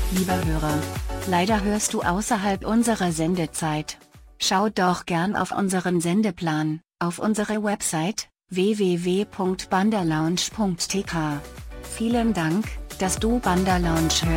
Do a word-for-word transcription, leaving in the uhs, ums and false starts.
Lieber Hörer, leider hörst du außerhalb unserer Sendezeit. Schau doch gern auf unseren Sendeplan, auf unsere Website, w w w punkt bandalounge punkt t k. Vielen Dank, dass du Banderlounge hörst.